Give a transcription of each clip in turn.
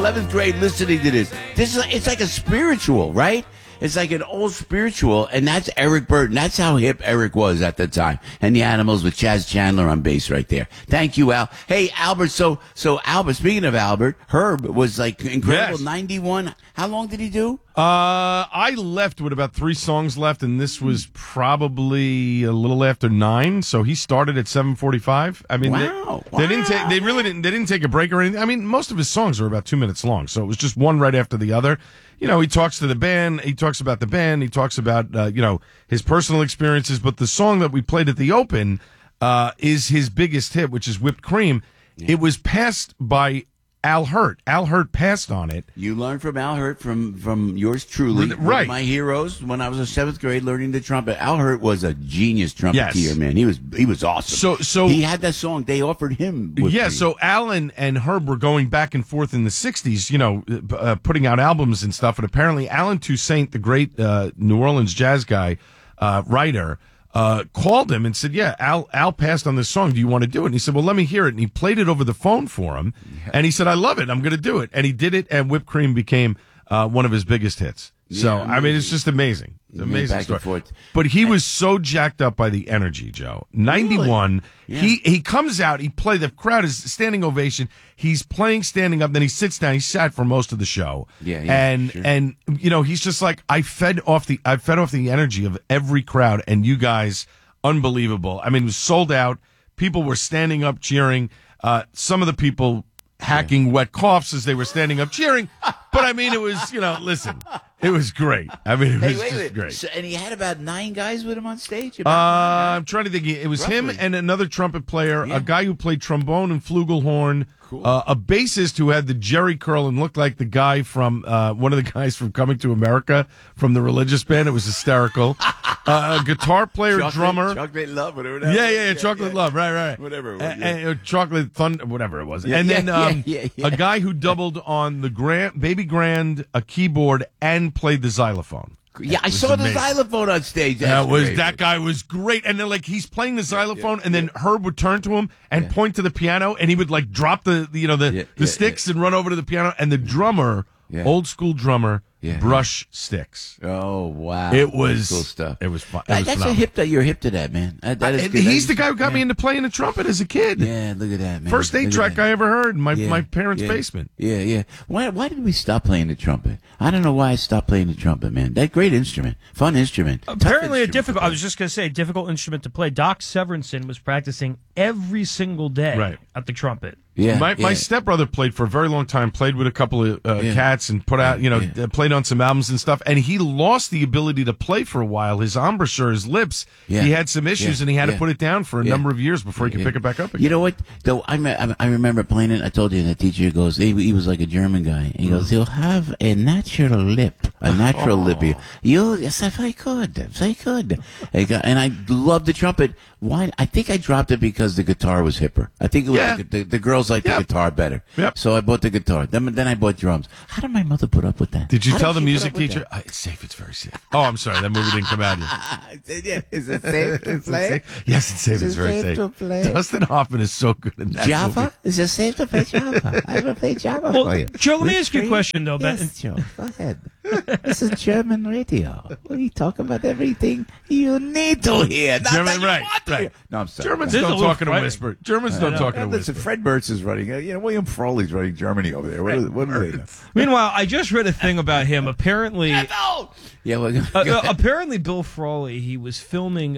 11th grade listening to this. It's like a spiritual, right? It's like an old spiritual, and that's Eric Burden. That's how hip Eric was at the time. And the Animals with Chaz Chandler on bass right there. Thank you, Al. Hey, Albert. So Albert, speaking of Albert, Herb was like incredible. Yes. 91. How long did he do? I left with about 3 songs left, and this was probably a little after 9. So he started at 7:45. I mean, they didn't take. They didn't take a break or anything. I mean, most of his songs are about 2 minutes long, so it was just one right after the other. You know, he talks to the band. He talks about the band. He talks about his personal experiences. But the song that we played at the Open is his biggest hit, which is "Whipped Cream." Yeah. It was passed by Al Hirt. Al Hirt passed on it. You learned from Al Hirt from yours truly. Right. One of my heroes when I was in 7th grade learning the trumpet. Al Hirt was a genius trumpeter, yes. man. He was awesome. So he had that song. They offered him. So Alan and Herb were going back and forth in the 60s, putting out albums and stuff. And apparently Alan Toussaint, the great New Orleans jazz guy, writer, called him and said, Al passed on this song. Do you want to do it? And he said, well, let me hear it. And he played it over the phone for him. Yeah. And he said, I love it. I'm going to do it. And he did it. And Whipped Cream became one of his biggest hits. So, I mean, it's just amazing. It's an amazing story. But he was so jacked up by the energy, Joe. 91, really? He comes out, the crowd is standing ovation. He's playing standing up, then he sits down. He sat for most of the show. And he's just like, I fed off the energy of every crowd, and you guys, unbelievable. I mean, it was sold out. People were standing up cheering. Some of the people hacking wet coughs as they were standing up cheering. But I mean, it was, listen, it was great. I mean, it was just great. So, and he had about 9 guys with him on stage? I'm trying to think. It was roughly him and another trumpet player, a guy who played trombone and flugelhorn, cool. A bassist who had the jerry curl and looked like the guy from, one of the guys from Coming to America from the religious band. It was hysterical. A guitar player, drummer. Chocolate Love, whatever. Chocolate Love, right. Whatever it was. Chocolate Thunder, whatever it was. And then a guy who doubled on the baby grand, a keyboard, and played the xylophone. Yeah, I saw the xylophone on stage. That guy was great. And then he's playing the xylophone, and then Herb would turn to him and point to the piano, and he would drop the sticks and run over to the piano, and the drummer, old school drummer, brush sticks. Oh wow! It was cool stuff. It was fun. That's a hip that you're hip to that, man. That is good. He's the guy who got me into playing the trumpet as a kid. Yeah, look at that, man. First 8-track I ever heard in my parents' basement. Yeah. Why did we stop playing the trumpet? I don't know why I stopped playing the trumpet, man. That great instrument, fun instrument. Apparently I was just going to say, difficult instrument to play. Doc Severinsen was practicing every single day at the trumpet. Yeah, my stepbrother played for a very long time, played with a couple of cats and put out, played on some albums and stuff. And he lost the ability to play for a while. His embouchure, his lips, he had some issues and he had to put it down for a number of years before he could pick it back up again. You know what? Though I remember playing it. I told you the teacher goes, he was like a German guy. He goes, you'll have a natural lip. Yes, if I could. And I loved the trumpet. Why? I think I dropped it because the guitar was hipper. I think it was the girls liked the guitar better. Yep. So I bought the guitar. Then I bought drums. How did my mother put up with that? Did you tell the music teacher? It's safe. It's very safe. Oh, I'm sorry. That movie didn't come out yet. Is it safe to play? Yes, it's safe. It's very safe. To play? Dustin Hoffman is so good in that Java? movie. Is it safe to play Java? I will play Java for you. Joe, let me ask you a question, though. Yes, Joe. Go ahead. This is German radio. We talk about everything you need to hear. German, right. No, I'm sorry. Germans don't talk in a whisper. Germans don't talk in a whisper. Listen, Fred Mertz is running. William Frawley's running Germany over there. What do they know? Meanwhile, I just read a thing about him. Apparently, apparently Bill Frawley, he was filming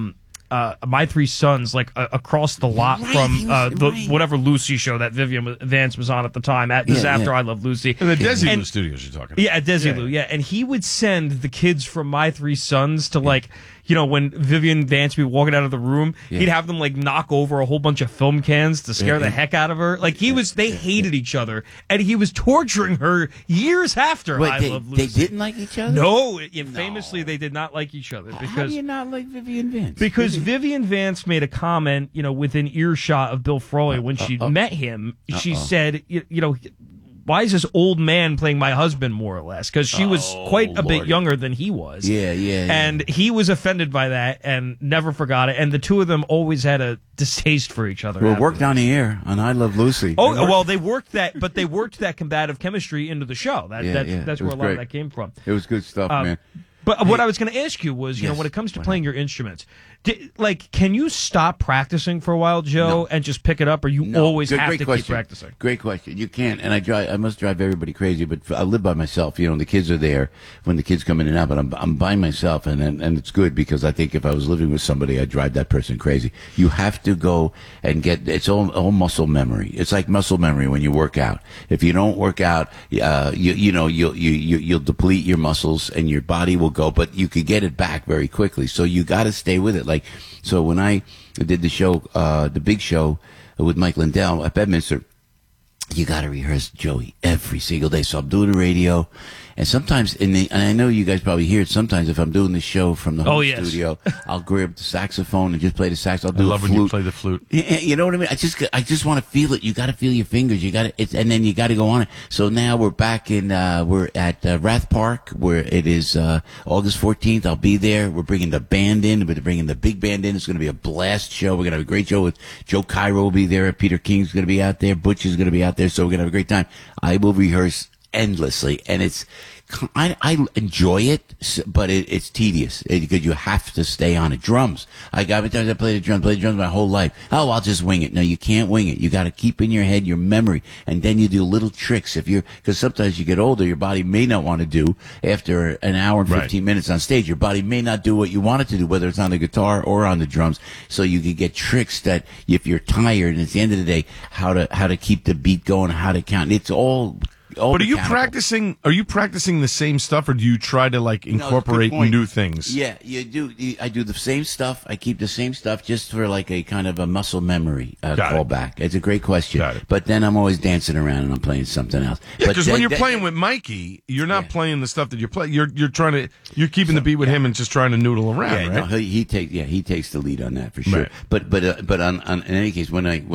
My Three Sons across the lot from whatever Lucy show that Vivian Vance was on at the time. This is after I Love Lucy. And the Desilu Studios you're talking about. Yeah, at Desilu, And he would send the kids from My Three Sons to when Vivian Vance would be walking out of the room, he'd have them knock over a whole bunch of film cans to scare the heck out of her. They hated each other, and he was torturing her years after I Love Lucy. They didn't like each other? No, famously they did not like each other. How do you not like Vivian Vance? Because Vivian Vance made a comment, within earshot of Bill Frawley when she met him. She said, why is this old man playing my husband, more or less? Because she was quite a bit Lordy. younger than he was. Yeah. And he was offended by that and never forgot it. And the two of them always had a distaste for each other. Well, it worked on the air on I Love Lucy. Oh, well, they worked that combative chemistry into the show. That's where a lot of that came from. It was good stuff, man. But what I was going to ask you was, when it comes to playing your instruments, can you stop practicing for a while, Joe, and just pick it up, or you always have to keep practicing? Great question. You can't, and I must drive everybody crazy, but I live by myself. The kids are there when the kids come in and out, but I'm by myself, and it's good because I think if I was living with somebody, I'd drive that person crazy. You have to go and it's all muscle memory. It's like muscle memory when you work out. If you don't work out, you'll deplete your muscles and your body will go, but you could get it back very quickly. So you got to stay with it. So when I did the show, the big show with Mike Lindell at Bedminster, you got to rehearse, Joey, every single day. So I'm doing the radio, and sometimes and I know you guys probably hear it. Sometimes if I'm doing the show from the home studio, I'll grab the saxophone and just play the sax. I'll do I love when you play the flute. You know what I mean? I just want to feel it. You got to feel your fingers. And then you got to go on it. So now we're back we're at Rath Park, where it is August 14th. I'll be there. We're bringing the band in. We're bringing the big band in. It's going to be a blast show. We're going to have a great show with Joe Cairo will be there. Peter King's going to be out there. Butch is going to be out there. So we're going to have a great time. I will rehearse endlessly, and I enjoy it, but it's tedious because you have to stay on it. Drums. I got times I played the drums my whole life. Oh, I'll just wing it. No, you can't wing it. You got to keep in your head your memory, and then you do little tricks. Because sometimes you get older, your body may not want to do after an hour and 15 minutes on stage. Your body may not do what you want it to do, whether it's on the guitar or on the drums. So you can get tricks that if you're tired, and at the end of the day, how to keep the beat going, how to count. It's all. But are you practicing? Are you practicing the same stuff, or do you try to incorporate new things? Yeah, you do. I do the same stuff. I keep the same stuff just for a kind of a muscle memory callback. It's a great question. But then I'm always dancing around and I'm playing something else. Yeah, because when you're playing with Mikey, you're not playing the stuff that you're playing. You're keeping the beat with him and just trying to noodle around. Yeah, right? No, he takes the lead on that for sure. Right. But on in any case, when I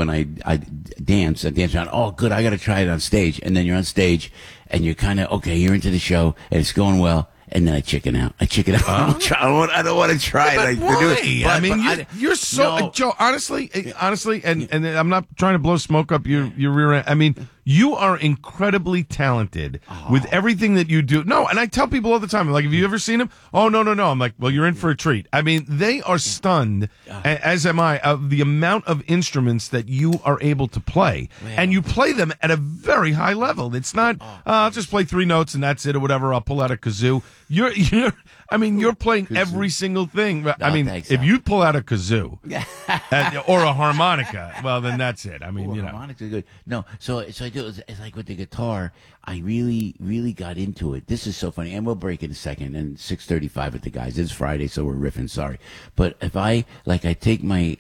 dance around. Oh, good! I got to try it on stage, and then you're on stage. And you're kind of, you're into the show, and it's going well, and then I chicken out. I don't want to try it. Why? You're so, Joe, honestly, and I'm not trying to blow smoke up your rear end. I mean, you are incredibly talented with everything that you do. No, and I tell people all the time, have you ever seen him? Oh, no. I'm like, well, you're in for a treat. I mean, they are stunned, as am I, of the amount of instruments that you are able to play. And you play them at a very high level. It's not, I'll just play 3 notes and that's it or whatever. I'll pull out a kazoo. You're playing every single thing. If you pull out a kazoo or a harmonica, well, then that's it. Harmonica's good. No, so I do. It's like with the guitar. I really, really got into it. This is so funny, and we'll break in a second. And 6:35 with the guys. It's Friday, so we're riffing. Sorry, but if I take my,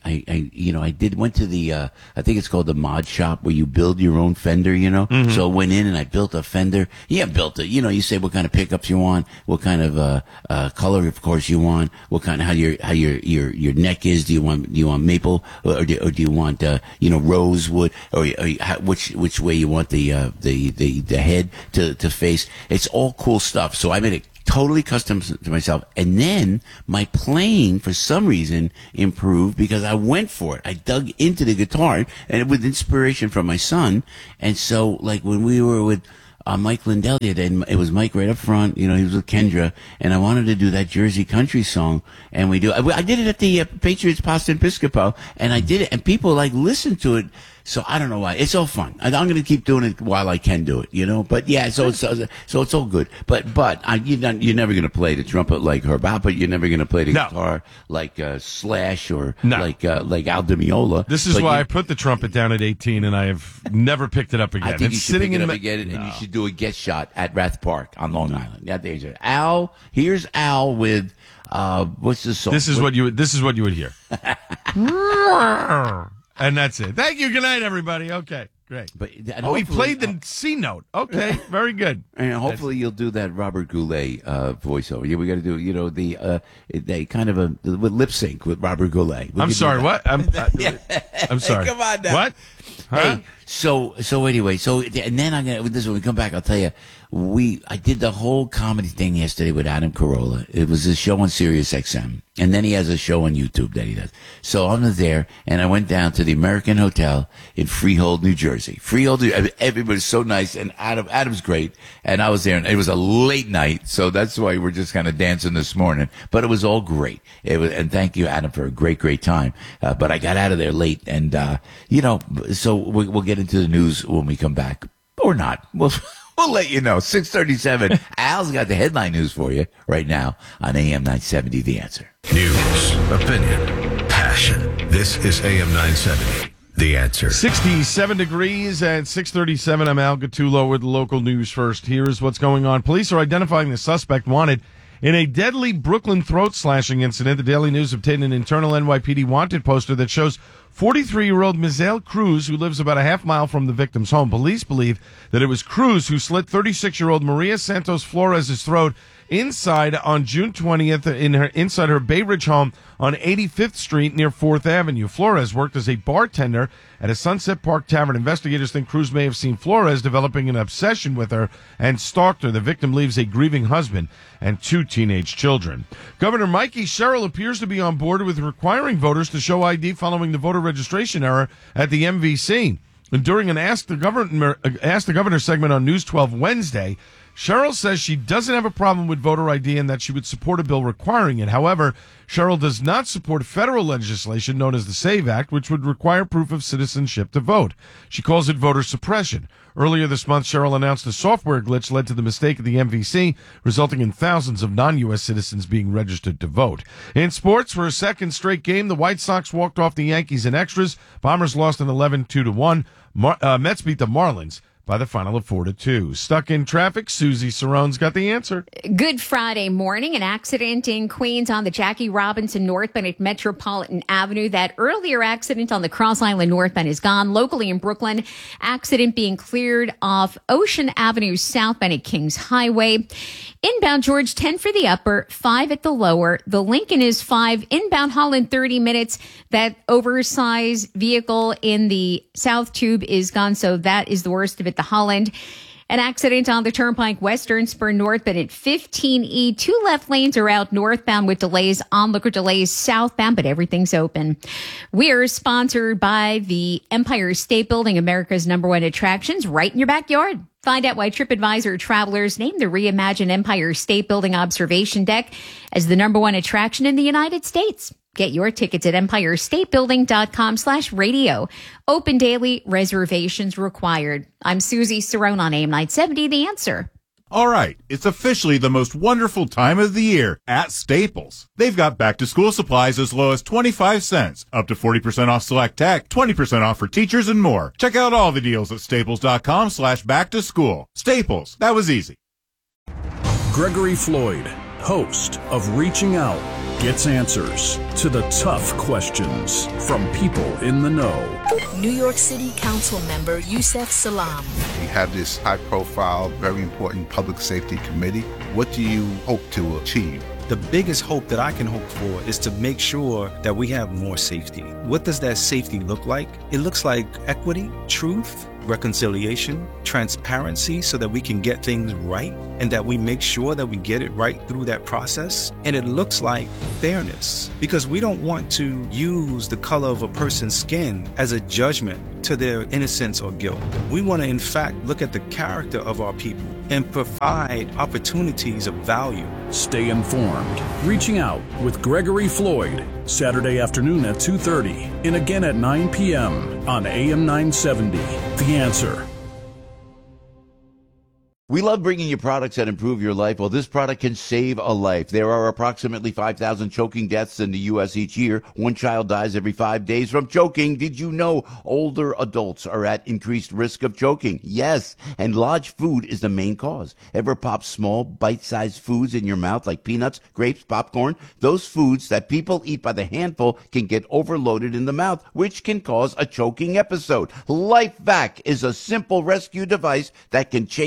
went to the, I think it's called the mod shop where you build your own Fender. Mm-hmm. So I went in and I built a Fender. Yeah, built it. You say what kind of pickups you want, what kind of color, of course, you want, what kind of how your neck is. Do you want maple or do you want rosewood or which way you want the head to face? It's all cool stuff. So I made it totally custom to myself, and then my playing for some reason improved because I went for it. I dug into the guitar, and with inspiration from my son. And so, when we were with Mike Lindell the other day, it was Mike right up front. He was with Kendra, and I wanted to do that Jersey country song, and I did it at the Patriots Pasta and Piscopo, and I did it, and people listened to it. So I don't know why. It's all fun. I'm going to keep doing it while I can do it, But yeah, so it's all good. But you're never going to play the trumpet like Herb Alpert. You're never going to play the guitar like Slash or like Al Di Meola. This is why I put the trumpet down at 18, and I have never picked it up again. I think you should pick it up again, and you should do a guest shot at Rath Park on Long Island. Yeah, there's it. Al. Here's Al with what's the song? This is what you would hear. And that's it. Thank you. Good night, everybody. Okay, great. But he played the C note. Okay, very good. And hopefully you'll do that Robert Goulet voiceover. Yeah, we got to do they kind of with lip sync with Robert Goulet. I'm sorry. What? I'm sorry. Come on now. What? Huh? Hey, so anyway, and then this is when we come back, I'll tell you, I did the whole comedy thing yesterday with Adam Carolla. It was a show on Sirius XM, and then he has a show on YouTube that he does. So I'm there, and I went down to the American Hotel in Freehold, New Jersey. Everybody's so nice, and Adam's great, and I was there, and it was a late night, so that's why we're just kind of dancing this morning. But it was all great. And thank you, Adam, for a great time. But I got out of there late, and so we'll get into the news when we come back, or not. We'll let you know. 6:37. Al's got the headline news for you right now on AM 970. The Answer. News, opinion, passion. This is AM 970. The Answer. 67 degrees at 6:37. I'm Al Gattulo with local news first. Here's what's going on. Police are identifying the suspect wanted in a deadly Brooklyn throat-slashing incident. The Daily News obtained an internal NYPD wanted poster that shows 43-year-old Mizael Cruz, who lives about a half mile from the victim's home. Police believe that it was Cruz who slit 36-year-old Maria Santos Flores' throat inside on June 20th inside her Bay Ridge home on 85th Street near 4th Avenue. Flores worked as a bartender at a Sunset Park tavern. Investigators think Cruz may have seen Flores developing an obsession with her and stalked her. The victim leaves a grieving husband and 2 teenage children. Governor Mikey Sherrill appears to be on board with requiring voters to show ID following the voter registration error at the MVC. And during an Ask the Governor segment on News 12 Wednesday, Sherrill says she doesn't have a problem with voter ID and that she would support a bill requiring it. However, Sherrill does not support federal legislation known as the SAVE Act, which would require proof of citizenship to vote. She calls it voter suppression. Earlier this month, Sherrill announced a software glitch led to the mistake at the MVC, resulting in thousands of non-U.S. citizens being registered to vote. In sports, for a second straight game, the White Sox walked off the Yankees in extras. Bombers lost an 11-2-1. Mets beat the Marlins by the final of 4-2. Stuck in traffic, Susie Sarone's got the answer. Good Friday morning. An accident in Queens on the Jackie Robinson northbound at Metropolitan Avenue. That earlier accident on the Cross Island northbound is gone. Locally in Brooklyn, accident being cleared off Ocean Avenue southbound at Kings Highway. Inbound George 10 for the upper, 5 at the lower. The Lincoln is 5. Inbound Holland 30 minutes. That oversized vehicle in the South Tube is gone, so that is the worst of it. The Holland. An accident on the Turnpike Western Spur northbound at 15E. 2 left lanes are out northbound with delays, onlooker delays southbound, but everything's open. We're sponsored by the Empire State Building, America's #1 attractions, right in your backyard. Find out why TripAdvisor travelers named the reimagined Empire State Building observation deck as the #1 attraction in the United States. Get your tickets at empirestatebuilding.com/radio. Open daily, reservations required. I'm Susie Cerrone on AM 970, The Answer. All right, it's officially the most wonderful time of the year at Staples. They've got back-to-school supplies as low as 25 cents, up to 40% off select tech, 20% off for teachers, and more. Check out all the deals at staples.com/back-to-school. Staples, that was easy. Gregory Floyd, host of Reaching Out, gets answers to the tough questions from people in the know. New York City Council member Yusef Salaam. We have this high-profile, very important public safety committee. What do you hope to achieve? The biggest hope that I can hope for is to make sure that we have more safety. What does that safety look like? It looks like equity, truth, reconciliation, transparency, so that we can get things right and that we make sure that we get it right through that process. And it looks like fairness, because we don't want to use the color of a person's skin as a judgment to their innocence or guilt. We want to, in fact, look at the character of our people and provide opportunities of value. Stay informed. Reaching Out with Gregory Floyd, Saturday afternoon at 2:30 and again at 9 p.m. on AM 970. The Answer. We love bringing you products that improve your life. Well, this product can save a life. There are approximately 5,000 choking deaths in the U.S. each year. One child dies every 5 days from choking. Did you know older adults are at increased risk of choking? Yes, and large food is the main cause. Ever pop small, bite-sized foods in your mouth like peanuts, grapes, popcorn? Those foods that people eat by the handful can get overloaded in the mouth, which can cause a choking episode. LifeVac is a simple rescue device that can change a life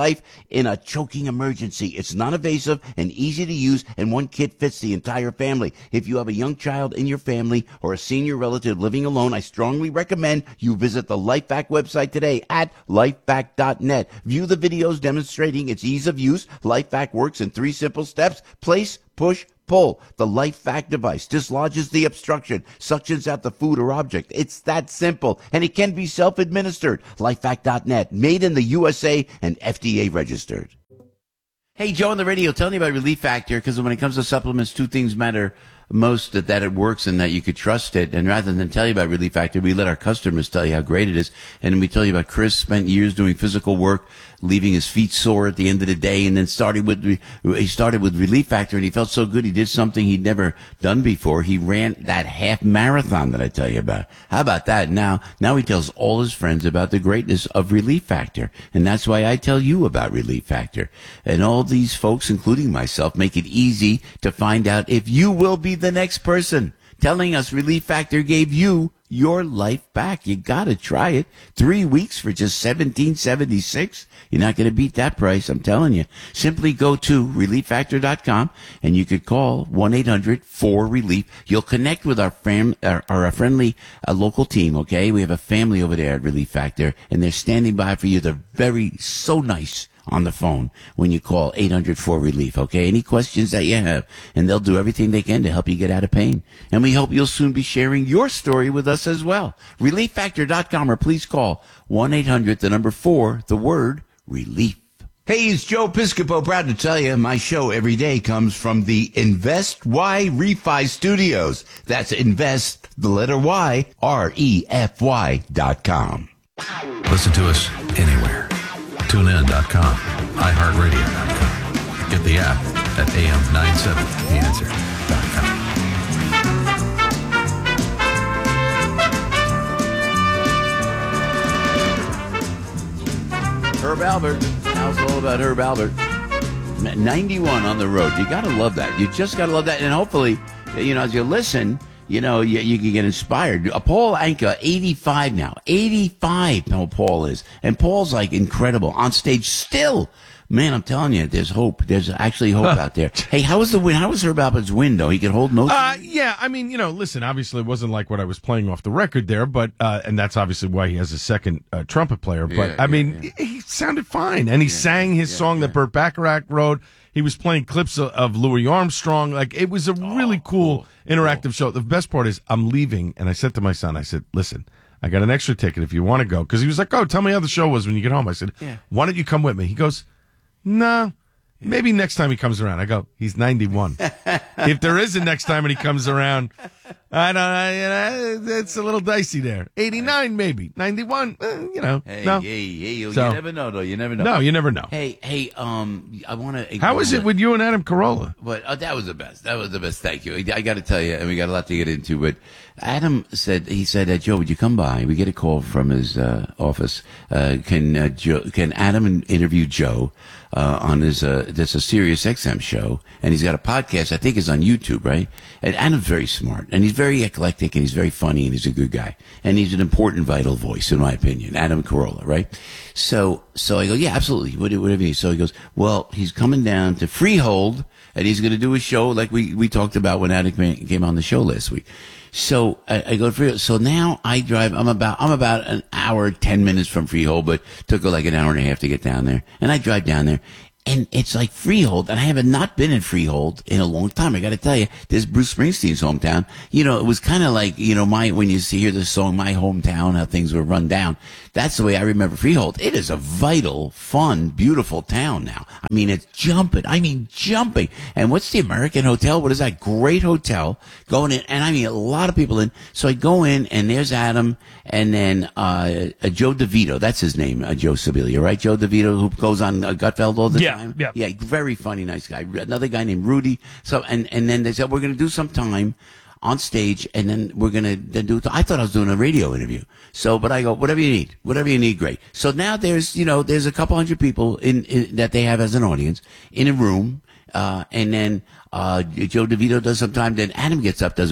life in a choking emergency. It's non-invasive and easy to use, and one kit fits the entire family. If you have a young child in your family or a senior relative living alone, I strongly recommend you visit the LifeVac website today at lifevac.net. View the videos demonstrating its ease of use. LifeVac works in 3 simple steps: place, push, pull. The LifeVac device dislodges the obstruction, suctions out the food or object. It's that simple, and it can be self-administered. LifeVac.net, made in the USA and FDA registered. Hey, Joe on the radio, telling you about Relief Factor, because when it comes to supplements, 2 things matter most: that it works and that you could trust it. And rather than tell you about Relief Factor, we let our customers tell you how great it is. And we tell you about Chris spent years doing physical work, leaving his feet sore at the end of the day, and then started with Relief Factor, and he felt so good he did something he'd never done before. He ran that half marathon that I tell you about. How about that? Now he tells all his friends about the greatness of Relief Factor, and that's why I tell you about Relief Factor. And all these folks, including myself, make it easy to find out if you will be the next person telling us Relief Factor gave you your life back. You gotta try it. 3 weeks for just $17.76. You're not gonna beat that price, I'm telling you. Simply go to ReliefFactor.com and you could call 1-800-4RELIEF. You'll connect with our friendly local team, okay? We have a family over there at Relief Factor, and they're standing by for you. They're so nice on the phone when you call 800-4RELIEF, okay? Any questions that you have, and they'll do everything they can to help you get out of pain. And we hope you'll soon be sharing your story with us as well. ReliefFactor.com, or please call 1-800-4-RELIEF. Hey, it's Joe Piscopo, proud to tell you my show every day comes from the Invest Y Refi Studios. That's Invest, the letter Y, REFY.com. Listen to us anywhere. TuneIn.com, iHeartRadio.com. Get the app at AM970theanswer.com. Herb Albert. Now it's all about Herb Albert. 91 on the road. You got to love that. You just got to love that. And hopefully, as you listen, you can get inspired. Paul Anka, 85 now. 85, no, Paul is. And Paul's like incredible. On stage still. Man, I'm telling you, there's hope. There's actually hope out there. Hey, how was the win? How was Herb Albert's win, though? He could hold notes? Yeah, I mean, listen, obviously it wasn't like what I was playing off the record there, but, and that's obviously why he has a second trumpet player, but he sounded fine. And he sang his song that Burt Bacharach wrote. He was playing clips of Louis Armstrong. Like, it was a really cool, interactive show. The best part is I'm leaving, and I said to my son, I said, listen, I got an extra ticket if you want to go. Because he was like, oh, tell me how the show was when you get home. I said, why don't you come with me? He goes, no, maybe next time he comes around. I go, he's 91. If there is a next time and he comes around, I don't. It's a little dicey there. 89, maybe 91. Hey, no. Hey, you never know, though. You never know. No, you never know. Hey, I want to. How was it with you and Adam Carolla? But that was the best. That was the best. Thank you. I got to tell you, and we got a lot to get into. But Adam said, Joe, would you come by? We get a call from his office. Can Adam interview Joe on his there's a Sirius XM show, and he's got a podcast. I think it's on YouTube, right? And Adam's very smart, and he's very eclectic, and he's very funny, and he's a good guy, and he's an important, vital voice, in my opinion. Adam Carolla, right? So I go, yeah, absolutely, whatever you need. So he goes, well, he's coming down to Freehold, and he's going to do a show like we talked about when Adam came on the show last week. So I go to Freehold. So now I drive. I'm about an hour, 10 minutes from Freehold, but took like an hour and a half to get down there. And I drive down there, and it's like Freehold, and I haven't not been in Freehold in a long time. I got to tell you, this is Bruce Springsteen's hometown. It was kind of like when you hear the song "My Hometown," how things were run down. That's the way I remember Freehold. It is a vital, fun, beautiful town now. I mean, it's jumping. And what's the American Hotel? What is that great hotel? Going in, and I mean, a lot of people in. So I go in, and there's Adam, and then Joe DeVito. That's his name, Joe Sibilia, right? Joe DeVito, who goes on Gutfeld all the time. Yeah, very funny, nice guy. Another guy named Rudy. So, and then they said, we're going to do some time on stage, and then we're going to do, I thought I was doing a radio interview. So, but I go, whatever you need, great. So now there's a couple hundred people in that they have as an audience in a room, and then, Joe DeVito does some time, then Adam gets up, does about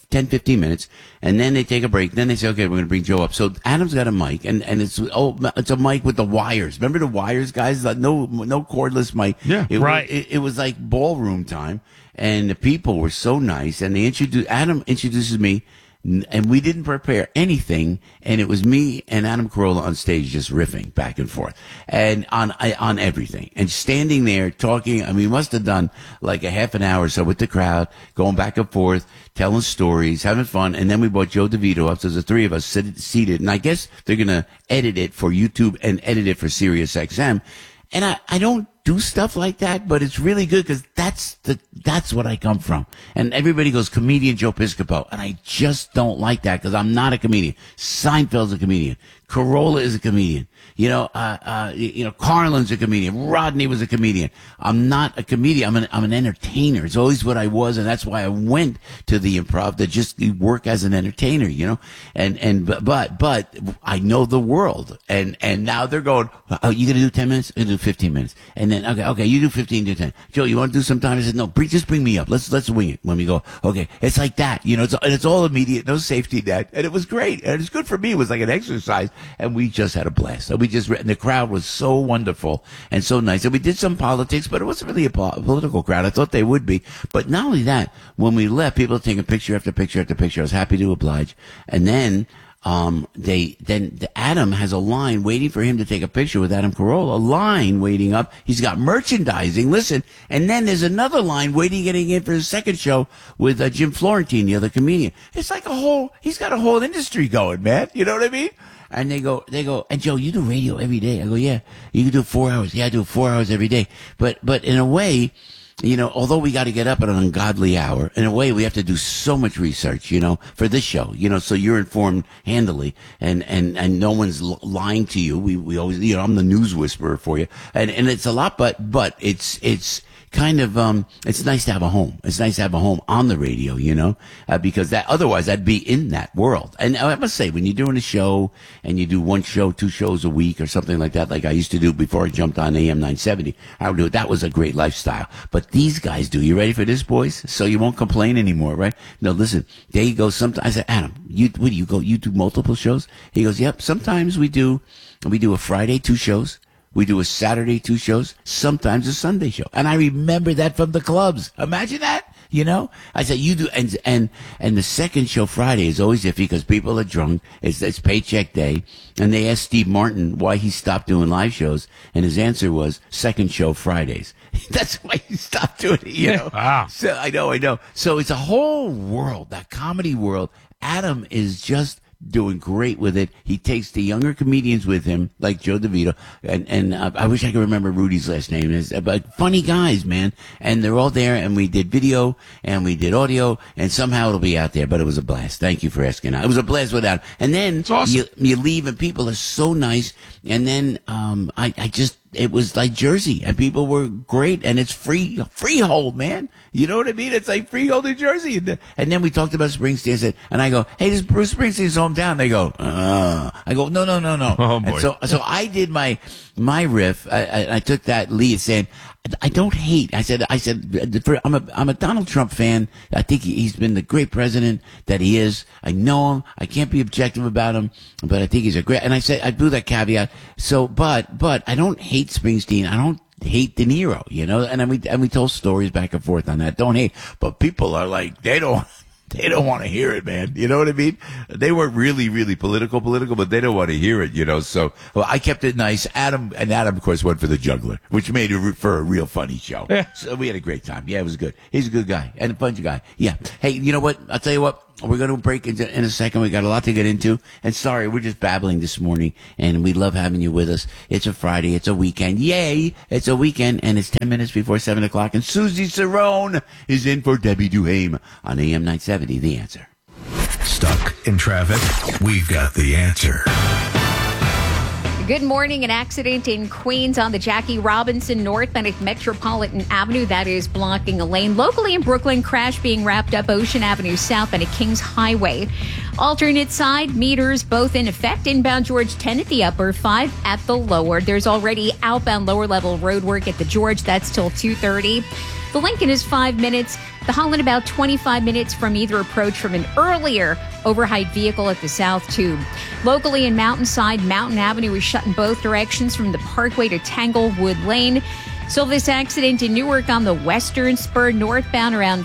10, 15 minutes, and then they take a break. Then they say, okay, we're going to bring Joe up. So Adam's got a mic, and it's a mic with the wires. Remember the wires, guys? Like no cordless mic. Yeah, right. It was like ballroom time, and the people were so nice, and Adam introduces me, and we didn't prepare anything, and it was me and Adam Carolla on stage just riffing back and forth, and on everything, and standing there talking. I mean, we must have done like a half an hour or so with the crowd, going back and forth, telling stories, having fun, and then we brought Joe DeVito up. So the three of us seated, and I guess they're gonna edit it for YouTube and edit it for Sirius XM, and I don't do stuff like that, but it's really good because that's what I come from. And everybody goes, comedian Joe Piscopo, and I just don't like that because I'm not a comedian. Seinfeld's a comedian. Carolla is a comedian. Carlin's a comedian. Rodney was a comedian. I'm not a comedian. I'm an entertainer. It's always what I was, and that's why I went to the Improv to just work as an entertainer, but I know the world, and now they're going, oh, you gonna do 10 minutes? I'm gonna do 15 minutes, and then okay, you do 15 to 10. Joe, you want to do some time? I said, no, just bring me up. Let's wing it when we go. Okay, it's like that, it's all immediate, no safety net, and it was great, and it's good for me. It was like an exercise, and we just had a blast. And the crowd was so wonderful and so nice. And we did some politics, but it wasn't really a political crowd. I thought they would be. But not only that, when we left, people taking picture after picture after picture. I was happy to oblige. And then Adam has a line waiting for him to take a picture with Adam Carolla. A line waiting up. He's got merchandising. Listen. And then there's another line getting in for his second show with Jim Florentine, the other comedian. It's like he's got a whole industry going, man. You know what I mean? And they go, and Joe, you do radio every day. I go, yeah. You can do 4 hours. Yeah, I do 4 hours every day. But in a way, although we got to get up at an ungodly hour, in a way we have to do so much research, for this show, so you're informed handily and no one's lying to you. We always, I'm the news whisperer for you. And it's a lot, but it's kind of, it's nice to have a home. It's nice to have a home on the radio, because otherwise I'd be in that world. And I must say, when you're doing a show and you do 1 show, 2 shows a week or something like that, like I used to do before I jumped on AM 970, I would do it. That was a great lifestyle. But these guys do. You ready for this, boys? So you won't complain anymore, right? No, listen, they go sometimes. I said, Adam, you do multiple shows? He goes, yep. Sometimes we do a Friday, 2 shows. We do a Saturday, 2 shows, sometimes a Sunday show. And I remember that from the clubs. Imagine that, I said, you do, and the second show Friday is always iffy because people are drunk. It's paycheck day. And they asked Steve Martin why he stopped doing live shows. And his answer was second show Fridays. That's why he stopped doing it, Wow. So I know. So it's a whole world, that comedy world. Adam is just doing great with it. He takes the younger comedians with him, like Joe DeVito, and I wish I could remember Rudy's last name. But funny guys, man, and they're all there. And we did video and we did audio, and somehow it'll be out there. But it was a blast. Thank you for asking. It was a blast without. And then awesome. you leave, and people are so nice. And then it was like Jersey, and people were great, and it's freehold, man. You know what I mean? It's like freehold in Jersey. And then we talked about Springsteen, and I go, hey, this is Bruce Springsteen's hometown. They go, I go, no. Oh, boy. And so I did my riff. I took that lead saying, I don't hate. I said, I'm a Donald Trump fan. I think he's been the great president that he is. I know him. I can't be objective about him, but I think he's a great. And I said, I blew that caveat. So, but I don't hate Springsteen. I don't hate De Niro, and we told stories back and forth on that. Don't hate, but people are like, they don't want to hear it, man. You know what I mean? They weren't really, really political, but they don't want to hear it, So I kept it nice. Adam, of course, went for the juggler, which made it for a real funny show. Yeah. So we had a great time. Yeah, it was good. He's a good guy and a fun guy. Yeah. Hey, you know what? I'll tell you what. We're going to break in a second. We got a lot to get into. And sorry, we're just babbling this morning, and we love having you with us. It's a Friday. It's a weekend. Yay! It's a weekend, and it's 10 minutes before 7 o'clock. And Susie Cerrone is in for Debbie Duhame on AM 970. The Answer. Stuck in traffic? We've got the answer. Good morning. An accident in Queens on the Jackie Robinson northbound at Metropolitan Avenue. That is blocking a lane. Locally in Brooklyn, crash being wrapped up Ocean Avenue southbound at Kings Highway. Alternate side meters both in effect. Inbound George 10 at the upper, 5 at the lower. There's already outbound lower level road work at the George. That's till 2:30. The Lincoln is 5 minutes. The Holland about 25 minutes from either approach from an earlier overheight vehicle at the South Tube. Locally in Mountainside, Mountain Avenue is shut in both directions from the Parkway to Tanglewood Lane. So this accident in Newark on the western spur northbound around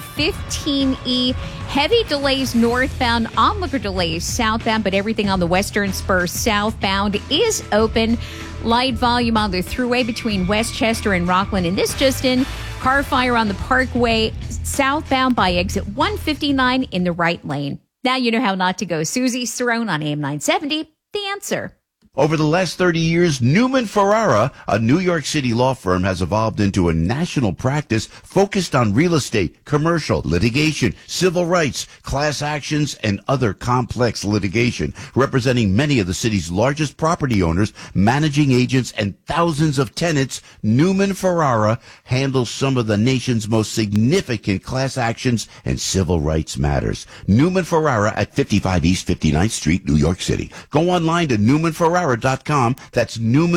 15E. Heavy delays northbound, onlooker delays southbound, but everything on the western spur southbound is open. Light volume on the thruway between Westchester and Rockland. And this just in, car fire on the Parkway southbound by exit 159 in the right lane. Now you know how not to go. Susie Cerrone on AM 970, The Answer. Over the last 30 years, Newman Ferrara, a New York City law firm, has evolved into a national practice focused on real estate, commercial, litigation, civil rights, class actions, and other complex litigation, representing many of the city's largest property owners, managing agents, and thousands of tenants. Newman Ferrara handles some of the nation's most significant class actions and civil rights matters. Newman Ferrara at 55 East 59th Street, New York City. Go online to NewmanFerrara.com. That's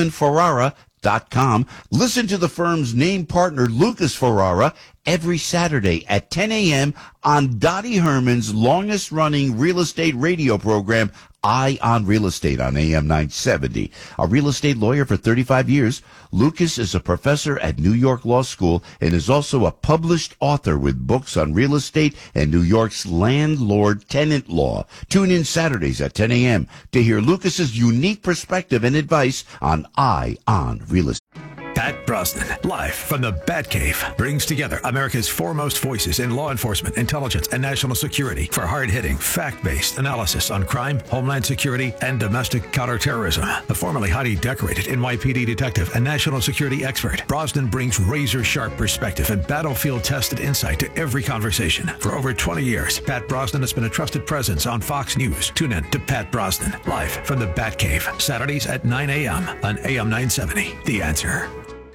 NewmanFerrara.com. Listen to the firm's name partner, Lucas Ferrara, every Saturday at 10 a.m. on Dottie Herman's longest-running real estate radio program, Eye on Real Estate on AM 970. A real estate lawyer for 35 years, Lucas is a professor at New York Law School and is also a published author with books on real estate and New York's landlord-tenant law. Tune in Saturdays at 10 a.m. to hear Lucas's unique perspective and advice on Eye on Real Estate. Pat Brosnan, live from the Batcave, brings together America's foremost voices in law enforcement, intelligence, and national security for hard-hitting, fact-based analysis on crime, homeland security, and domestic counterterrorism. The formerly highly decorated NYPD detective and national security expert, Brosnan brings razor-sharp perspective and battlefield-tested insight to every conversation. For over 20 years, Pat Brosnan has been a trusted presence on Fox News. Tune in to Pat Brosnan, live from the Batcave, Saturdays at 9 a.m. on AM 970. The Answer.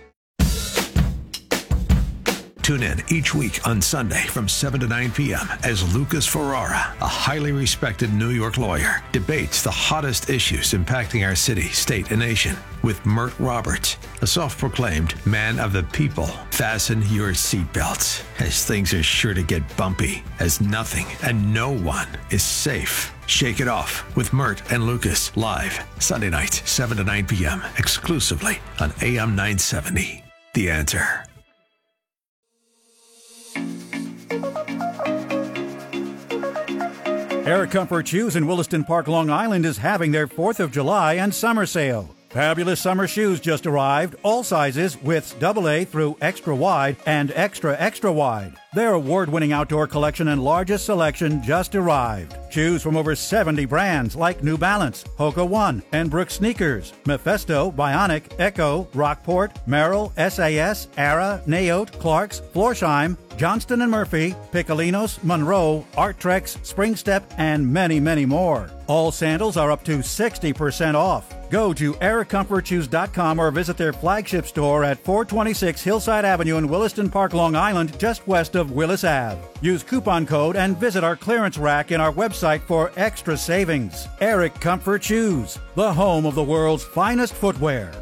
Tune in each week on Sunday from 7 to 9 p.m. as Lucas Ferrara, a highly respected New York lawyer, debates the hottest issues impacting our city, state, and nation with Mert Roberts, a self-proclaimed man of the people. Fasten your seatbelts, as things are sure to get bumpy, as nothing and no one is safe. Shake it off with Mert and Lucas, live Sunday nights, 7 to 9 p.m., exclusively on AM 970. The Answer. Air Comfort Shoes in Williston Park, Long Island is having their 4th of July and summer sale. Fabulous summer shoes just arrived, all sizes, widths AA through extra wide and extra wide. Their award-winning outdoor collection and largest selection just arrived. Choose from over 70 brands like New Balance, Hoka One, and Brooks Sneakers, Mephisto, Bionic, Echo, Rockport, Merrill, SAS, Ara, Naote, Clarks, Florsheim, Johnston & Murphy, Piccolinos, Monroe, Arttrex, Springstep, and many, many more. All sandals are up to 60% off. Go to AirComfortShoes.com or visit their flagship store at 426 Hillside Avenue in Williston Park, Long Island, just west of Willis Ave. Use coupon code and visit our clearance rack in our website for extra savings. Eric Comfort Shoes, the home of the world's finest footwear.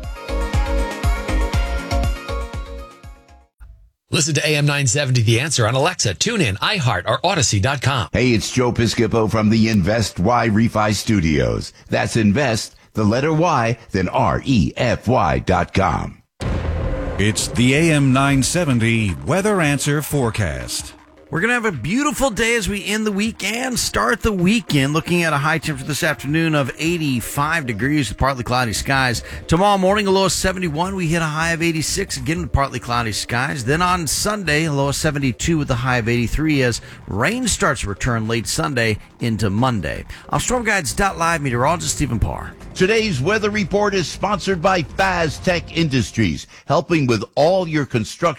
Listen to AM 970 The Answer on Alexa, TuneIn, iHeart, or Odyssey.com. Hey, it's Joe Piscopo from the Invest Y Refi Studios. That's Invest, the letter Y, then REFY.com. It's the AM 970 Weather Answer Forecast. We're going to have a beautiful day as we end the week and start the weekend, looking at a high temperature this afternoon of 85 degrees with partly cloudy skies. Tomorrow morning, a low of 71. We hit a high of 86, again with partly cloudy skies. Then on Sunday, a low of 72 with a high of 83 as rain starts to return late Sunday into Monday. I'm StormGuides.live meteorologist Stephen Parr. Today's weather report is sponsored by Faz Tech Industries, helping with all your construction